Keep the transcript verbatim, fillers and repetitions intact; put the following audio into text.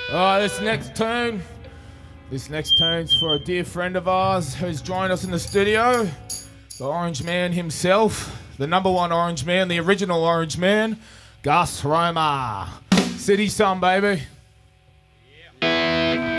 Uh, this next tune, this next tune's for a dear friend of ours who's joined us in the studio, the Orange Man himself, the number one Orange Man, the original Orange Man, Gus Roma. City Sun, baby.